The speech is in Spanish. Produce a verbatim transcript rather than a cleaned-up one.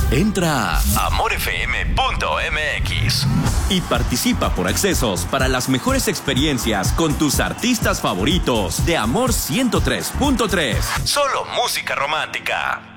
Entra a amor f m punto m x y participa por accesos para las mejores experiencias con tus artistas favoritos de Amor ciento tres punto tres. Solo música romántica.